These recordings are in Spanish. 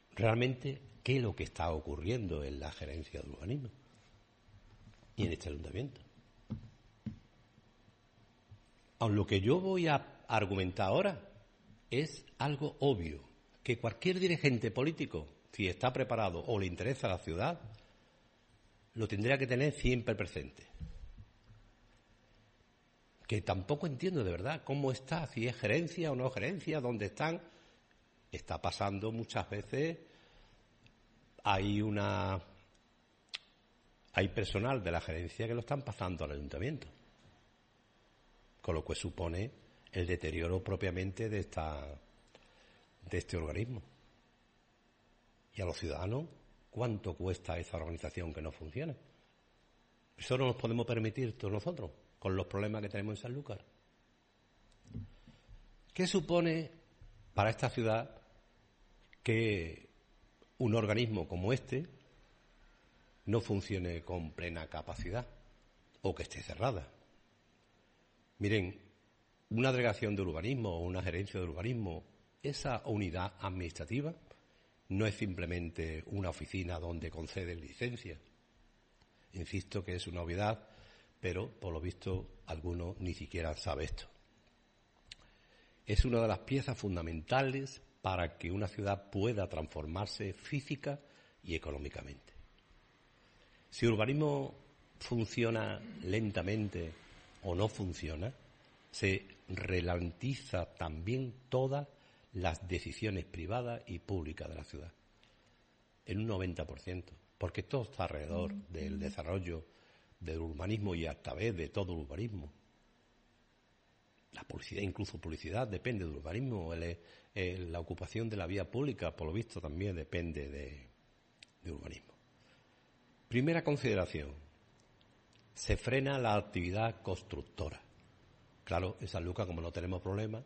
realmente qué es lo que está ocurriendo en la gerencia de urbanismo y en este ayuntamiento. Aun lo que yo voy a argumentar ahora es algo obvio, que cualquier dirigente político, si está preparado o le interesa la ciudad, lo tendría que tener siempre presente. Que tampoco entiendo de verdad cómo está, si es gerencia o no gerencia, dónde están. Está pasando muchas veces, hay personal de la gerencia que lo están pasando al ayuntamiento, con lo que supone el deterioro propiamente de este organismo. Y a los ciudadanos, ¿cuánto cuesta esa organización que no funciona? Eso no nos podemos permitir todos nosotros, con los problemas que tenemos en Sanlúcar. ¿Qué supone para esta ciudad que un organismo como este no funcione con plena capacidad o que esté cerrada? Miren, una delegación de urbanismo o una gerencia de urbanismo, esa unidad administrativa no es simplemente una oficina donde conceden licencias. Insisto que es una obviedad, pero por lo visto alguno ni siquiera sabe esto. Es una de las piezas fundamentales para que una ciudad pueda transformarse física y económicamente. Si el urbanismo funciona lentamente o no funciona, se ralentiza también todas las decisiones privadas y públicas de la ciudad, en un 90%, porque todo está alrededor del desarrollo del urbanismo y a través de todo el urbanismo. La publicidad, incluso publicidad, depende del urbanismo. La ocupación de la vía pública, por lo visto, también depende de urbanismo. Primera consideración, se frena la actividad constructora. Claro, en Sanlúcar, como no tenemos problemas,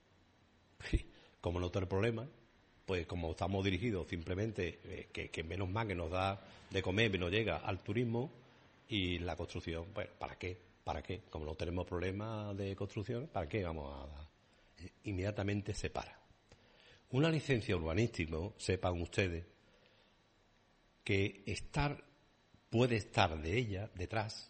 pues como estamos dirigidos simplemente, que menos mal que nos da de comer y nos llega al turismo y la construcción, pues ¿para qué? ¿Para qué? Como no tenemos problemas de construcción, ¿para qué vamos a dar? Inmediatamente se para. Una licencia urbanística, sepan ustedes, que puede estar de ella detrás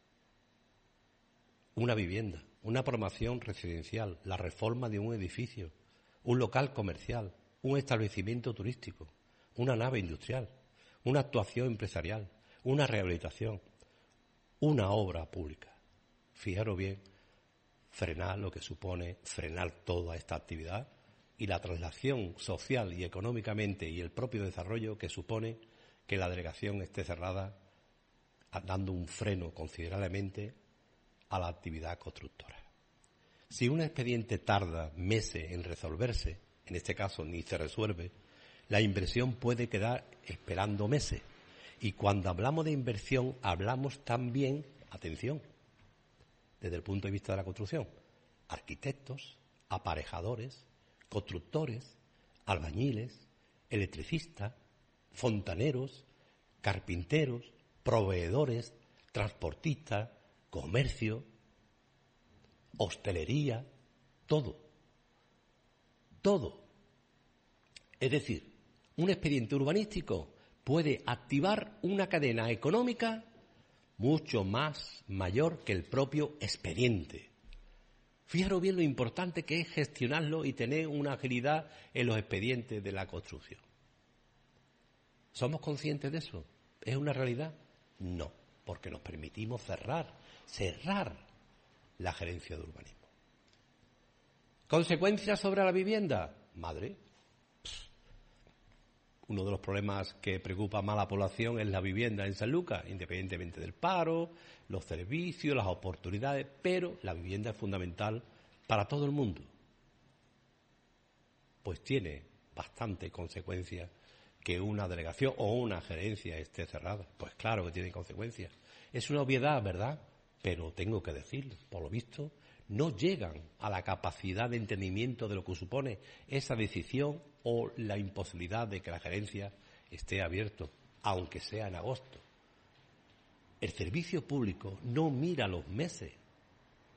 una vivienda, una promoción residencial, la reforma de un edificio, un local comercial, un establecimiento turístico, una nave industrial, una actuación empresarial, una rehabilitación, una obra pública. Fijaros bien, frenar lo que supone frenar toda esta actividad y la traslación social y económicamente y el propio desarrollo que supone que la delegación esté cerrada, dando un freno considerablemente a la actividad constructora. Si un expediente tarda meses en resolverse, en este caso ni se resuelve, la inversión puede quedar esperando meses. Y cuando hablamos de inversión, hablamos también, atención, desde el punto de vista de la construcción, arquitectos, aparejadores, constructores, albañiles, electricistas, fontaneros, carpinteros, proveedores, transportistas, comercio, hostelería, todo. Es decir, un expediente urbanístico puede activar una cadena económica mucho más mayor que el propio expediente. Fijaros bien lo importante que es gestionarlo y tener una agilidad en los expedientes de la construcción. ¿Somos conscientes de eso? ¿Es una realidad? No, porque nos permitimos cerrar la gerencia de urbanismo. ¿Consecuencias sobre la vivienda? Madre. Uno de los problemas que preocupa más a la población es la vivienda en Sanlúcar, independientemente del paro, los servicios, las oportunidades, pero la vivienda es fundamental para todo el mundo. Pues tiene bastante consecuencia que una delegación o una gerencia esté cerrada. Pues claro que tiene consecuencias. Es una obviedad, ¿verdad? Pero tengo que decirlo, por lo visto, no llegan a la capacidad de entendimiento de lo que supone esa decisión o la imposibilidad de que la gerencia esté abierto, aunque sea en agosto. El servicio público no mira los meses,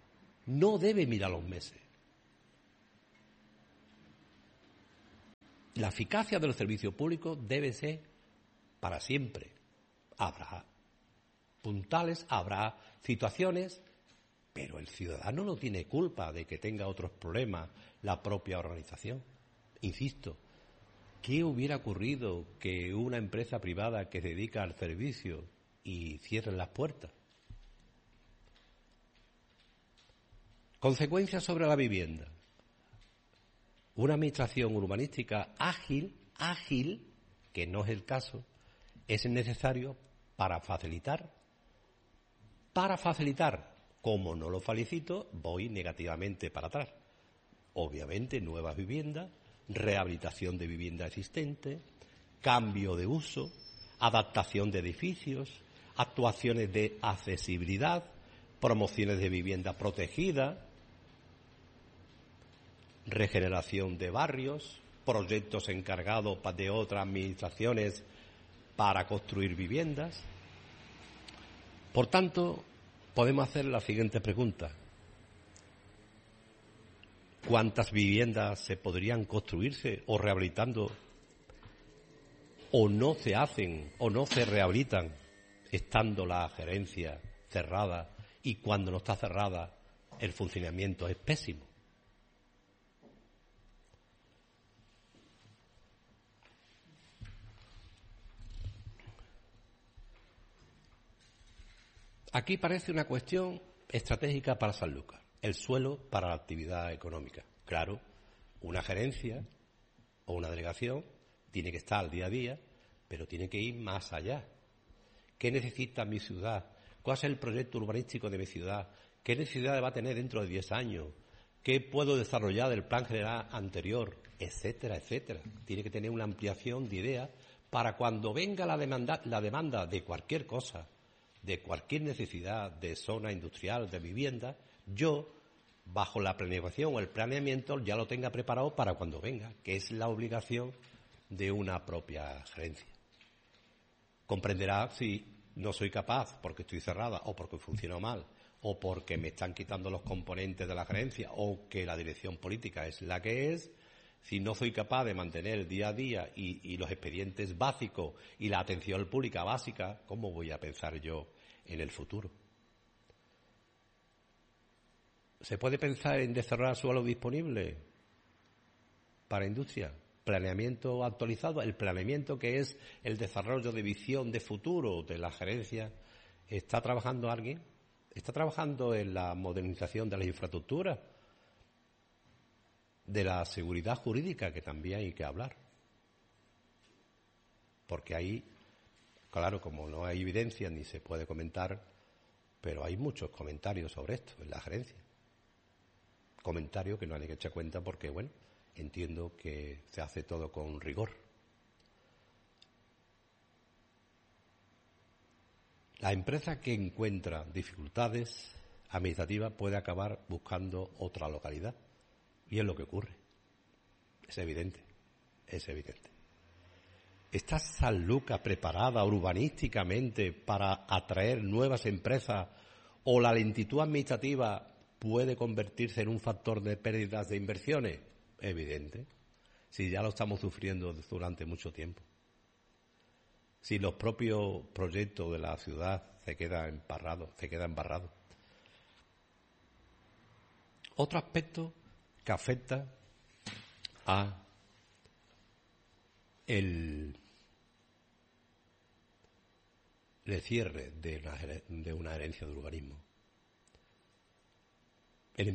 no debe mirar los meses. La eficacia de los servicios públicos debe ser para siempre. Habrá puntales, habrá situaciones, pero el ciudadano no tiene culpa de que tenga otros problemas la propia organización. Insisto, ¿qué hubiera ocurrido que una empresa privada que se dedica al servicio y cierren las puertas? Consecuencias sobre la vivienda. Una administración urbanística ágil, que no es el caso, es necesario para facilitar. Como no lo felicito, voy negativamente para atrás. Obviamente, nuevas viviendas, rehabilitación de vivienda existente, cambio de uso, adaptación de edificios, actuaciones de accesibilidad, promociones de vivienda protegida, regeneración de barrios, proyectos encargados de otras administraciones para construir viviendas. Por tanto, podemos hacer la siguiente pregunta. ¿Cuántas viviendas se podrían construirse o rehabilitando o no se hacen o no se rehabilitan estando la gerencia cerrada y cuando no está cerrada el funcionamiento es pésimo? Aquí parece una cuestión estratégica para Sanlúcar, el suelo para la actividad económica. Claro, una gerencia o una delegación tiene que estar al día a día, pero tiene que ir más allá. ¿Qué necesita mi ciudad? ¿Cuál es el proyecto urbanístico de mi ciudad? ¿Qué necesidades va a tener dentro de 10 años? ¿Qué puedo desarrollar del plan general anterior? Etcétera, etcétera. Tiene que tener una ampliación de ideas para cuando venga la demanda de cualquier cosa, de cualquier necesidad de zona industrial, de vivienda, yo, bajo la planificación o el planeamiento, ya lo tenga preparado para cuando venga, que es la obligación de una propia gerencia. Comprenderá si no soy capaz porque estoy cerrada o porque funciono mal o porque me están quitando los componentes de la gerencia o que la dirección política es la que es. Si no soy capaz de mantener el día a día y los expedientes básicos y la atención pública básica, ¿cómo voy a pensar yo en el futuro? ¿Se puede pensar en desarrollar suelo disponible para industria? Planeamiento actualizado, el planeamiento que es el desarrollo de visión de futuro de la gerencia. ¿Está trabajando alguien? ¿Está trabajando en la modernización de las infraestructuras? De la seguridad jurídica, que también hay que hablar. Porque ahí, claro, como no hay evidencia ni se puede comentar, pero hay muchos comentarios sobre esto en la gerencia. Comentarios que no hay que echar cuenta porque, bueno, entiendo que se hace todo con rigor. La empresa que encuentra dificultades administrativas puede acabar buscando otra localidad. Y es lo que ocurre. Es evidente, es evidente. ¿Está Sanlúcar preparada urbanísticamente para atraer nuevas empresas o la lentitud administrativa puede convertirse en un factor de pérdidas de inversiones? Evidente. Si ya lo estamos sufriendo durante mucho tiempo. Si los propios proyectos de la ciudad se quedan embarrados. Otro aspecto que afecta a el cierre de una herencia de urbanismo. El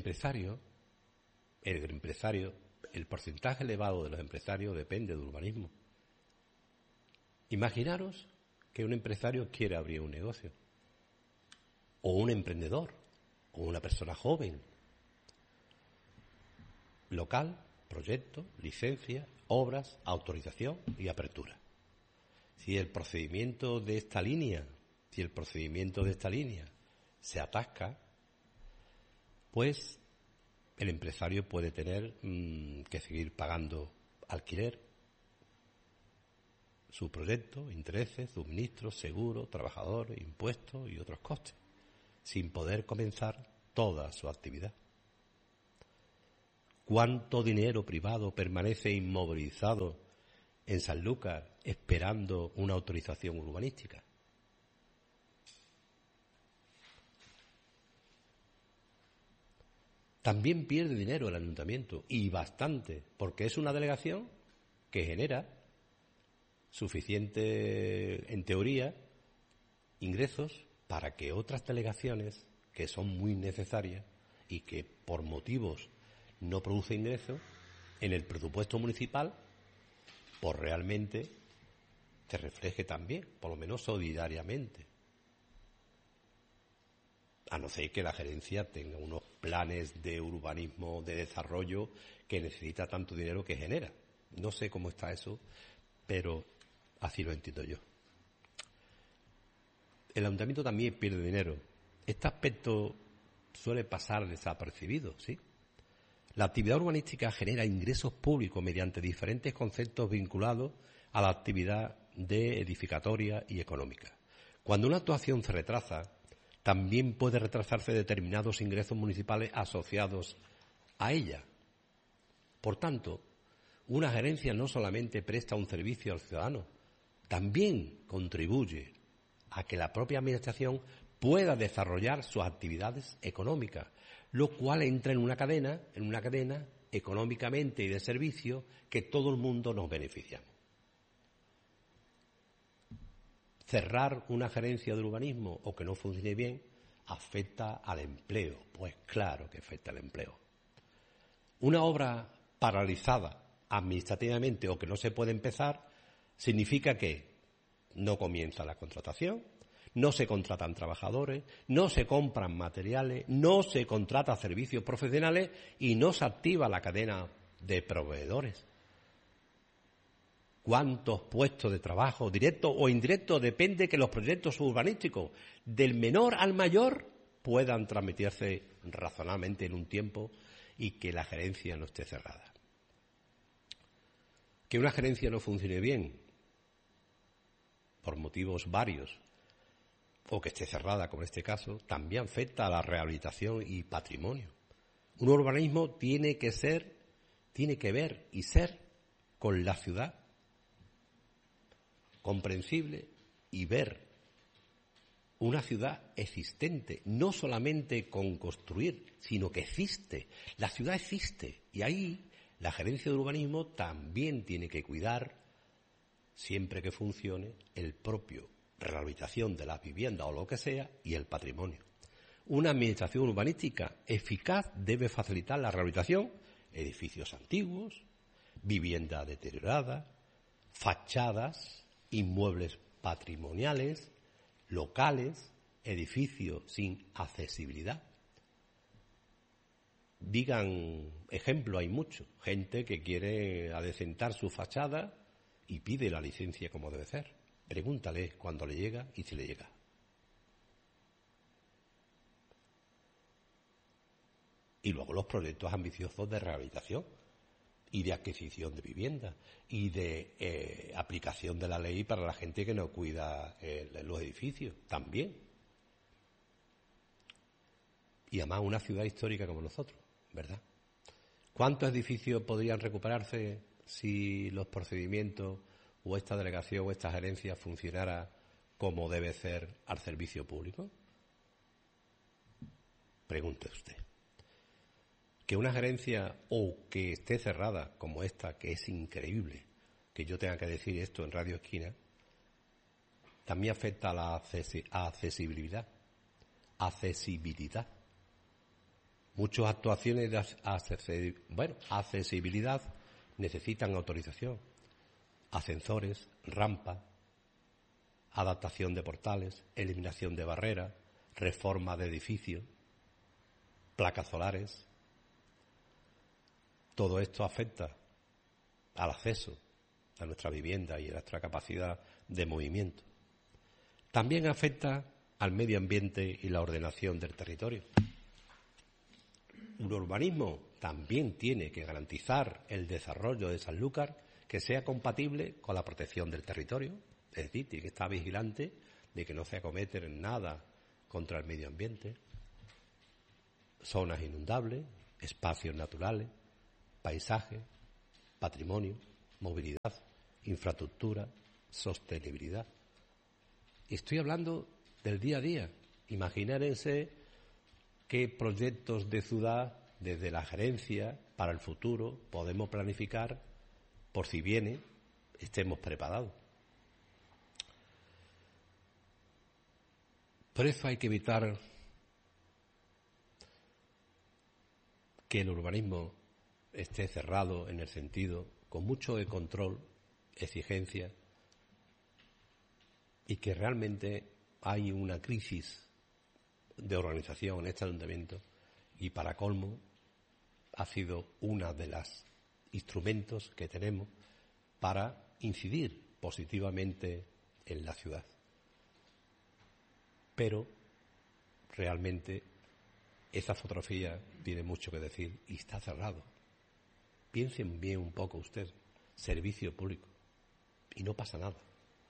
porcentaje elevado de los empresarios depende del urbanismo. Imaginaros que un empresario quiere abrir un negocio, o un emprendedor, o una persona joven. Local, proyecto, licencia, obras, autorización y apertura. Si el procedimiento de esta línea se atasca, pues el empresario puede tener que seguir pagando alquiler, su proyecto, intereses, suministros, seguros, trabajadores, impuestos y otros costes, sin poder comenzar toda su actividad. ¿Cuánto dinero privado permanece inmovilizado en Sanlúcar esperando una autorización urbanística. También pierde dinero el ayuntamiento, y bastante, porque es una delegación que genera suficiente, en teoría, ingresos para que otras delegaciones, que son muy necesarias y que por motivos no producen ingresos, en el presupuesto municipal, pues realmente se refleje también, por lo menos solidariamente. A no ser que la gerencia tenga unos planes de urbanismo, de desarrollo, que necesita tanto dinero que genera. No sé cómo está eso, pero así lo entiendo yo. El ayuntamiento también pierde dinero. Este aspecto suele pasar desapercibido, ¿sí? La actividad urbanística genera ingresos públicos mediante diferentes conceptos vinculados a la actividad de edificatoria y económica. Cuando una actuación se retrasa, también puede retrasarse determinados ingresos municipales asociados a ella. Por tanto, una gerencia no solamente presta un servicio al ciudadano, también contribuye a que la propia administración pueda desarrollar sus actividades económicas, lo cual entra en una cadena económicamente y de servicio que todo el mundo nos beneficiamos. Cerrar una gerencia de urbanismo o que no funcione bien afecta al empleo. Pues claro que afecta al empleo. Una obra paralizada administrativamente o que no se puede empezar significa que no comienza la contratación, no se contratan trabajadores, no se compran materiales, no se contratan servicios profesionales y no se activa la cadena de proveedores. ¿Cuántos puestos de trabajo, directos o indirectos, depende que los proyectos urbanísticos del menor al mayor puedan transmitirse razonablemente en un tiempo y que la gerencia no esté cerrada? Que una gerencia no funcione bien, por motivos varios, o que esté cerrada, como en este caso, también afecta a la rehabilitación y patrimonio. Un urbanismo tiene que ver y ser con la ciudad, comprensible, y ver una ciudad existente, no solamente con construir, sino que existe. La ciudad existe y ahí la gerencia de urbanismo también tiene que cuidar, siempre que funcione, el propio rehabilitación de las viviendas o lo que sea y el patrimonio. Una administración urbanística eficaz debe facilitar la rehabilitación, edificios antiguos, vivienda deteriorada, fachadas, inmuebles patrimoniales, locales, edificios sin accesibilidad. Digan ejemplo, hay mucho. Gente que quiere adecentar su fachada y pide la licencia como debe ser. Pregúntale cuándo le llega y si le llega. Y luego los proyectos ambiciosos de rehabilitación y de adquisición de vivienda y de aplicación de la ley para la gente que no cuida los edificios, también. Y además una ciudad histórica como nosotros, ¿verdad? ¿Cuántos edificios podrían recuperarse si los procedimientos o esta delegación o esta gerencia funcionara como debe ser al servicio público? Pregunte usted. Que una gerencia o que esté cerrada como esta, que es increíble que yo tenga que decir esto en Radio Esquina, también afecta a la accesibilidad. Muchas actuaciones de accesibilidad necesitan autorización. Ascensores, rampas, adaptación de portales, eliminación de barreras, reforma de edificios, placas solares. Todo esto afecta al acceso a nuestra vivienda y a nuestra capacidad de movimiento. También afecta al medio ambiente y la ordenación del territorio. Un urbanismo también tiene que garantizar el desarrollo de Sanlúcar que sea compatible con la protección del territorio, es decir, tiene que estar vigilante de que no se acometen nada contra el medio ambiente, zonas inundables, espacios naturales, paisaje, patrimonio, movilidad, infraestructura, sostenibilidad. Estoy hablando del día a día. Imagínense qué proyectos de ciudad desde la gerencia para el futuro podemos planificar por si viene, estemos preparados. Por eso hay que evitar que el urbanismo esté cerrado en el sentido con mucho de control, exigencia, y que realmente hay una crisis de organización en este ayuntamiento y para colmo ha sido uno de los instrumentos que tenemos para incidir positivamente en la ciudad. Pero realmente esa fotografía tiene mucho que decir y está cerrado. Piensen bien un poco ustedes, servicio público, y no pasa nada.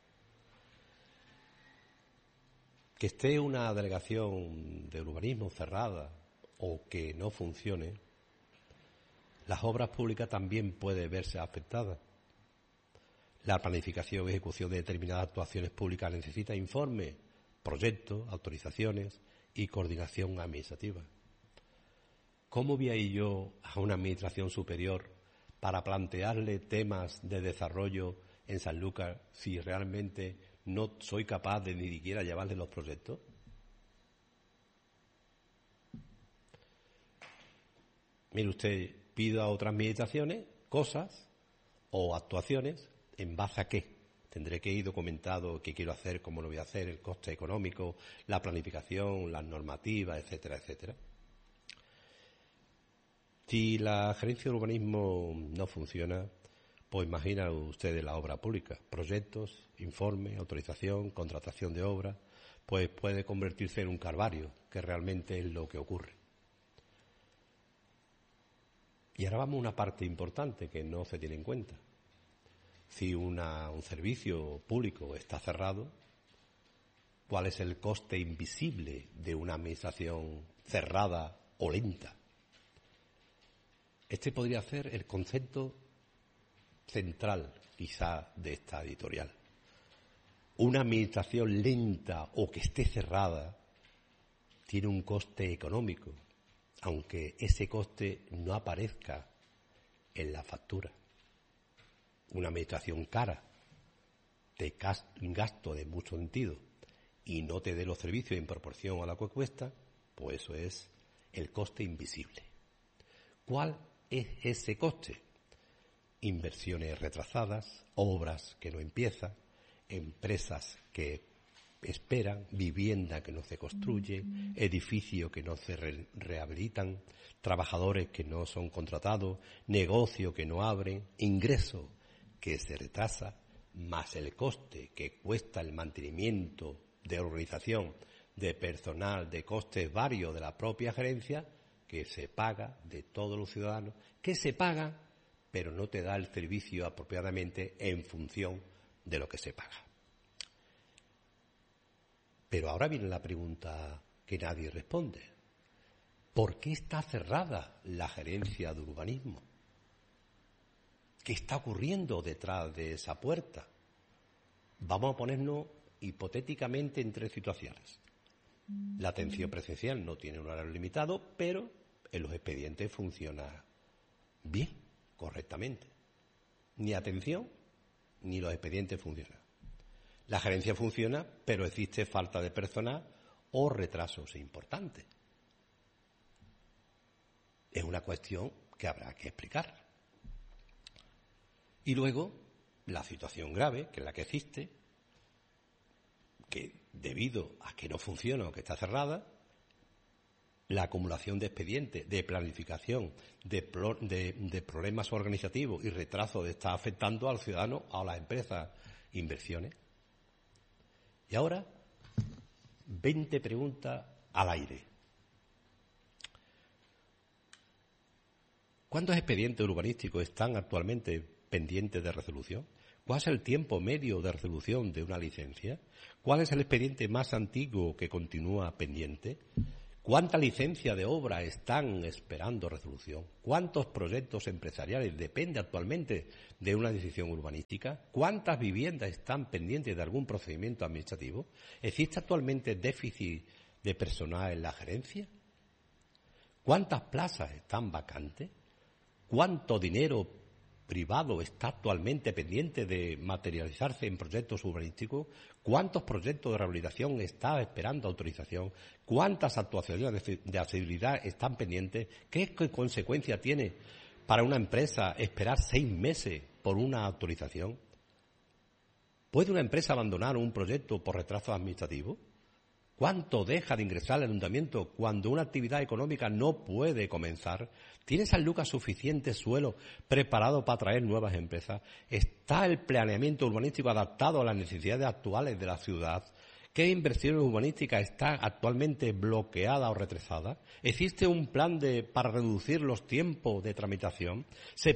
Que esté una delegación de urbanismo cerrada o que no funcione, las obras públicas también pueden verse afectadas. La planificación y ejecución de determinadas actuaciones públicas necesita informes, proyectos, autorizaciones y coordinación administrativa. ¿Cómo voy a ir yo a una administración superior para plantearle temas de desarrollo en Sanlúcar si realmente no soy capaz de ni siquiera llevarle los proyectos? Mire usted, pido a otras administraciones cosas o actuaciones en base a qué. Tendré que ir documentado qué quiero hacer, cómo lo voy a hacer, el coste económico, la planificación, las normativas, etcétera, etcétera. Si la gerencia de urbanismo no funciona, pues imagina ustedes la obra pública, proyectos, informes, autorización, contratación de obra, pues puede convertirse en un calvario, que realmente es lo que ocurre. Y ahora vamos a una parte importante que no se tiene en cuenta. Si un servicio público está cerrado, ¿cuál es el coste invisible de una administración cerrada o lenta? Este podría ser el concepto central, quizá, de esta editorial. Una administración lenta o que esté cerrada tiene un coste económico, aunque ese coste no aparezca en la factura. Una administración cara, de gasto de mucho sentido, y no te dé los servicios en proporción a lo que cuesta, pues eso es el coste invisible. ¿Cuál es ese coste? Inversiones retrasadas, obras que no empiezan, empresas que esperan, vivienda que no se construye, edificios que no se rehabilitan, trabajadores que no son contratados, negocios que no abren, ingresos que se retrasa, más el coste que cuesta el mantenimiento de organización, de personal, de costes varios de la propia gerencia, que se paga de todos los ciudadanos, que se paga, pero no te da el servicio apropiadamente en función de lo que se paga. Pero ahora viene la pregunta que nadie responde. ¿Por qué está cerrada la gerencia de urbanismo? ¿Qué está ocurriendo detrás de esa puerta? Vamos a ponernos hipotéticamente en tres situaciones. La atención presencial no tiene un horario limitado, pero en los expedientes funciona bien, correctamente. Ni atención ni los expedientes funcionan. La gerencia funciona, pero existe falta de personal o retrasos importantes. Es una cuestión que habrá que explicar. Y luego, la situación grave, que es la que existe, que debido a que no funciona o que está cerrada, la acumulación de expedientes, de planificación, de problemas organizativos y retrasos está afectando al ciudadano, a las empresas, inversiones. Y ahora, 20 preguntas al aire. ¿Cuántos expedientes urbanísticos están actualmente pendientes de resolución? ¿Cuál es el tiempo medio de resolución de una licencia? ¿Cuál es el expediente más antiguo que continúa pendiente? ¿Cuántas licencias de obra están esperando resolución? ¿Cuántos proyectos empresariales dependen actualmente de una decisión urbanística? ¿Cuántas viviendas están pendientes de algún procedimiento administrativo? ¿Existe actualmente déficit de personal en la gerencia? ¿Cuántas plazas están vacantes? ¿Cuánto dinero privado está actualmente pendiente de materializarse en proyectos urbanísticos? ¿Cuántos proyectos de rehabilitación están esperando autorización? ¿Cuántas actuaciones de accesibilidad están pendientes? ¿Qué consecuencia tiene para una empresa esperar 6 meses por una autorización? ¿Puede una empresa abandonar un proyecto por retraso administrativo? ¿Cuánto deja de ingresar al ayuntamiento cuando una actividad económica no puede comenzar? ¿Tiene Sanlúcar suficiente suelo preparado para atraer nuevas empresas? ¿Está el planeamiento urbanístico adaptado a las necesidades actuales de la ciudad? ¿Qué inversiones urbanísticas están actualmente bloqueadas o retrasadas? ¿Existe un plan para reducir los tiempos de tramitación? ¿Se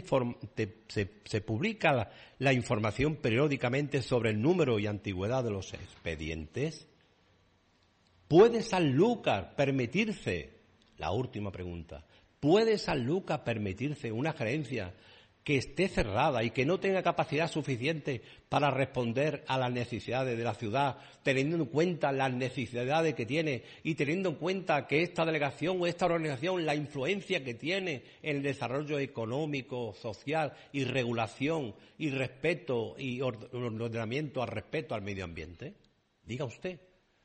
publica la información periódicamente sobre el número y antigüedad de los expedientes? ¿Puede Sanlúcar permitirse, la última pregunta, ¿puede Sanlúcar permitirse una gerencia que esté cerrada y que no tenga capacidad suficiente para responder a las necesidades de la ciudad, teniendo en cuenta las necesidades que tiene y teniendo en cuenta que esta delegación o esta organización, la influencia que tiene en el desarrollo económico, social y regulación y respeto y ordenamiento al respeto al medio ambiente? Diga usted.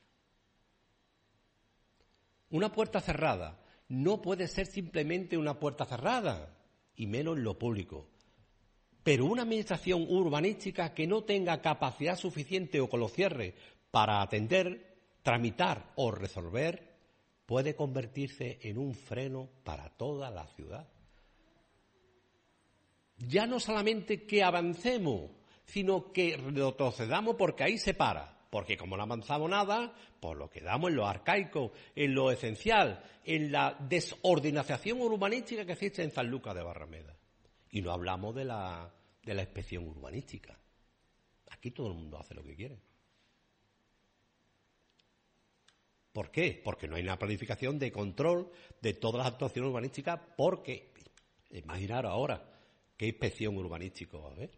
Una puerta cerrada no puede ser simplemente una puerta cerrada, y menos en lo público. Pero una administración urbanística que no tenga capacidad suficiente o que lo cierre para atender, tramitar o resolver, puede convertirse en un freno para toda la ciudad. Ya no solamente que avancemos, sino que retrocedamos porque ahí se para. Porque como no avanzamos nada, pues lo quedamos en lo arcaico, en lo esencial, en la desordenación urbanística que existe en Sanlúcar de Barrameda. Y no hablamos de la inspección urbanística. Aquí todo el mundo hace lo que quiere. ¿Por qué? Porque no hay una planificación de control de todas las actuaciones urbanísticas, porque, imaginaros ahora, ¿qué inspección urbanística va a haber?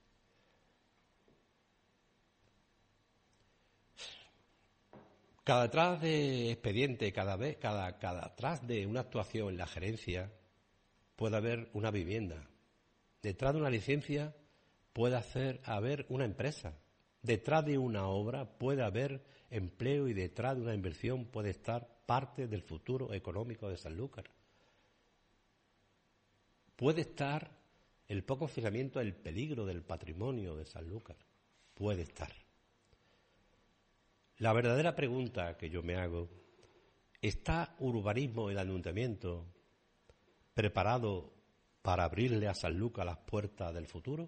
Cada detrás de expediente, cada detrás de una actuación en la gerencia puede haber una vivienda. Detrás de una licencia puede haber una empresa. Detrás de una obra puede haber empleo y detrás de una inversión puede estar parte del futuro económico de Sanlúcar. Puede estar el poco fijamiento del peligro del patrimonio de Sanlúcar. Puede estar. La verdadera pregunta que yo me hago, ¿está urbanismo y el ayuntamiento preparado para abrirle a Sanlúcar las puertas del futuro?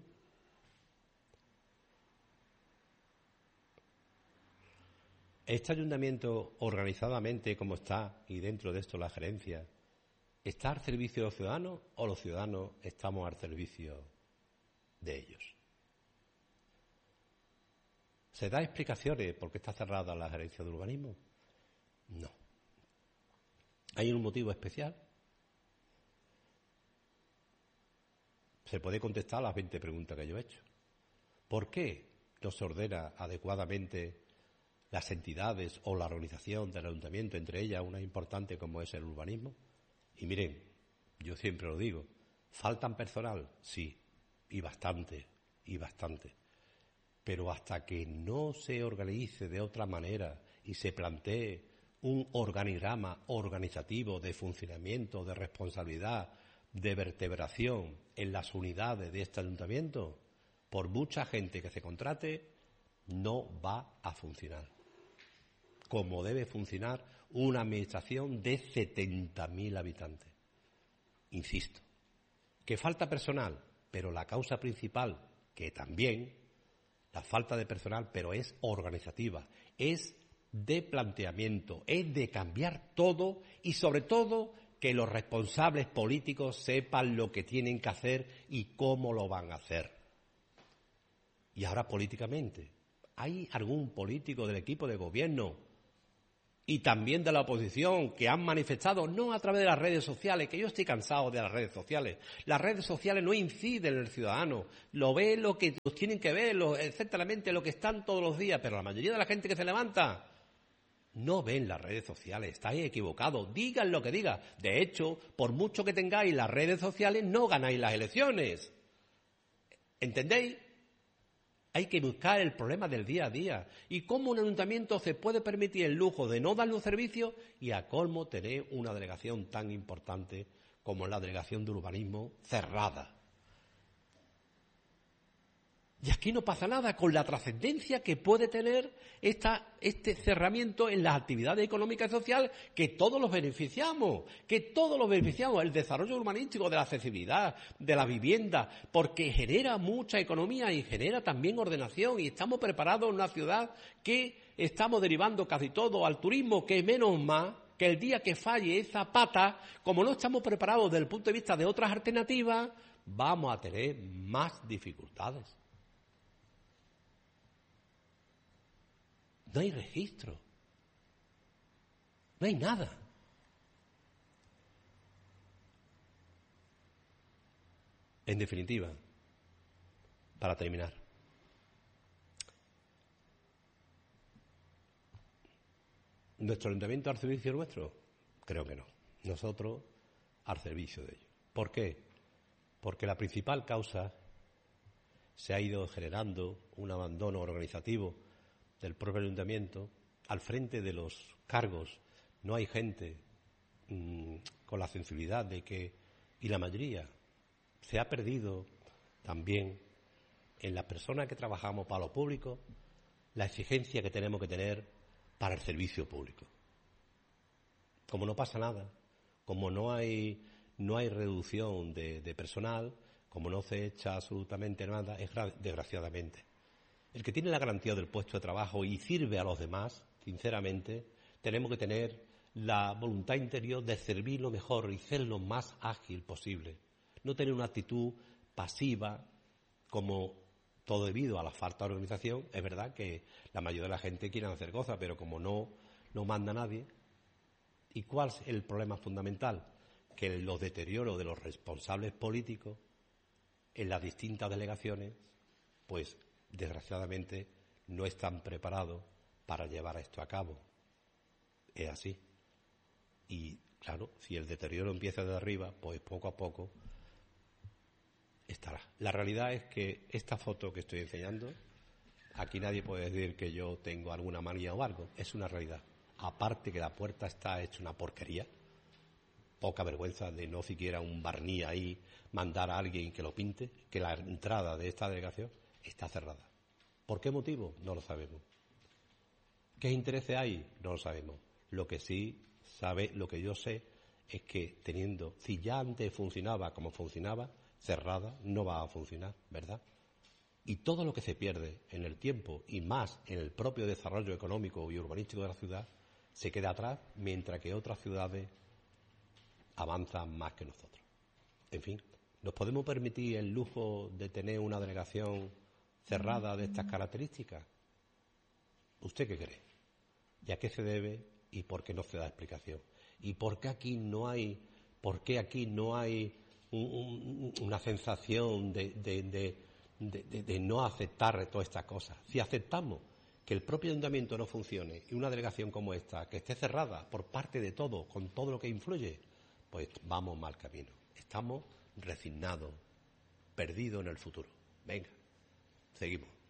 ¿Este ayuntamiento, organizadamente como está, y dentro de esto la gerencia, está al servicio de los ciudadanos o los ciudadanos estamos al servicio de ellos? ¿Se da explicaciones por qué está cerrada la gerencia de urbanismo? No. ¿Hay un motivo especial? Se puede contestar a las 20 preguntas que yo he hecho. ¿Por qué no se ordena adecuadamente las entidades o la organización del ayuntamiento, entre ellas una importante como es el urbanismo? Y miren, yo siempre lo digo, ¿faltan personal? Sí, y bastante. Pero hasta que no se organice de otra manera y se plantee un organigrama organizativo de funcionamiento, de responsabilidad, de vertebración en las unidades de este ayuntamiento, por mucha gente que se contrate, no va a funcionar. Como debe funcionar una administración de 70.000 habitantes. Insisto, que falta personal, pero la causa principal, que también la falta de personal, pero es organizativa, es de planteamiento, es de cambiar todo y sobre todo que los responsables políticos sepan lo que tienen que hacer y cómo lo van a hacer. Y ahora políticamente, ¿hay algún político del equipo de gobierno y también de la oposición, que han manifestado, no a través de las redes sociales, que yo estoy cansado de las redes sociales. Las redes sociales no inciden en el ciudadano, lo ve lo que los tienen que ver, exactamente lo que están todos los días, pero la mayoría de la gente que se levanta no ven las redes sociales, estáis equivocados, digan lo que digan. De hecho, por mucho que tengáis las redes sociales, no ganáis las elecciones. ¿Entendéis? Hay que buscar el problema del día a día. Y cómo un ayuntamiento se puede permitir el lujo de no darle un servicio y a colmo tener una delegación tan importante como la delegación de urbanismo cerrada. Y aquí no pasa nada con la trascendencia que puede tener este cerramiento en las actividades económicas y sociales que todos los beneficiamos, el desarrollo urbanístico, de la accesibilidad, de la vivienda, porque genera mucha economía y genera también ordenación y estamos preparados en una ciudad que estamos derivando casi todo al turismo, que menos más que el día que falle esa pata, como no estamos preparados desde el punto de vista de otras alternativas, vamos a tener más dificultades. No hay registro. No hay nada. En definitiva, para terminar, ¿nuestro ayuntamiento al servicio nuestro? Creo que no. Nosotros al servicio de ellos. ¿Por qué? Porque la principal causa se ha ido generando un abandono organizativo del propio ayuntamiento. Al frente de los cargos no hay gente con la sensibilidad de que, y la mayoría se ha perdido también en las personas que trabajamos para lo público la exigencia que tenemos que tener para el servicio público. Como no pasa nada, como no hay reducción de personal, como no se echa absolutamente nada, es desgraciadamente. El que tiene la garantía del puesto de trabajo y sirve a los demás, sinceramente, tenemos que tener la voluntad interior de servir lo mejor y ser lo más ágil posible. No tener una actitud pasiva, como todo debido a la falta de organización. Es verdad que la mayoría de la gente quiere hacer cosas, pero como no manda nadie. ¿Y cuál es el problema fundamental? Que los deterioros de los responsables políticos en las distintas delegaciones, pues desgraciadamente no están preparados para llevar esto a cabo. Es así. Y claro, si el deterioro empieza de arriba, pues poco a poco estará. La realidad es que esta foto que estoy enseñando, aquí nadie puede decir que yo tengo alguna manía o algo. Es una realidad. Aparte que la puerta está hecha una porquería, poca vergüenza de no siquiera un barniz ahí, mandar a alguien que lo pinte, que la entrada de esta delegación está cerrada. ¿Por qué motivo? No lo sabemos. ¿Qué intereses hay? No lo sabemos. Lo que yo sé es que si ya antes funcionaba como funcionaba, cerrada, no va a funcionar, ¿verdad? Y todo lo que se pierde en el tiempo y más en el propio desarrollo económico y urbanístico de la ciudad se queda atrás, mientras que otras ciudades avanzan más que nosotros. En fin, ¿nos podemos permitir el lujo de tener una delegación cerrada de estas características? ¿Usted qué cree? ¿Y a qué se debe y por qué no se da explicación? ¿Y por qué aquí no hay una sensación de no aceptar todas estas cosas? Si aceptamos que el propio ayuntamiento no funcione y una delegación como esta, que esté cerrada por parte de todo, con todo lo que influye, pues vamos mal camino. Estamos resignados, perdidos en el futuro. Venga, seguimos.